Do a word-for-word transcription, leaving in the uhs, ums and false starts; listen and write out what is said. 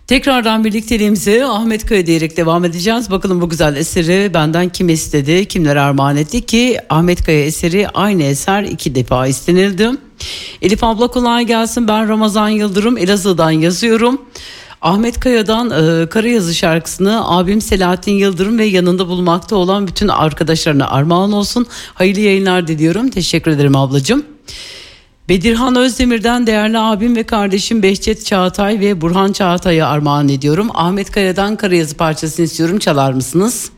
Tekrardan birlikteliğimize Ahmet Kaya diyerek devam edeceğiz. Bakalım bu güzel eseri benden kim istedi, kimler armağan etti ki Ahmet Kaya eseri aynı eser iki defa istenildi. Elif abla kolay gelsin, ben Ramazan Yıldırım, Elazığ'dan yazıyorum. Ahmet Kaya'dan e, Karayazı şarkısını abim Selahattin Yıldırım ve yanında bulunmakta olan bütün arkadaşlarına armağan olsun. Hayırlı yayınlar diliyorum. Teşekkür ederim ablacığım. Bedirhan Özdemir'den değerli abim ve kardeşim Behçet Çağatay ve Burhan Çağatay'a armağan ediyorum. Ahmet Kaya'dan Karayazı parçasını istiyorum, çalar mısınız?